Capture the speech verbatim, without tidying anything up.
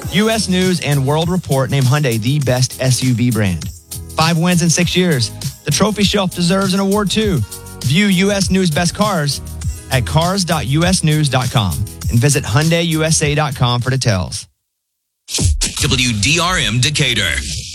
U S News and World Report named Hyundai the best S U V brand. Five wins in six years. The trophy shelf deserves an award too. View U S News Best Cars at cars dot u s news dot com and visit hyundai u s a dot com for details. W D R M Decatur.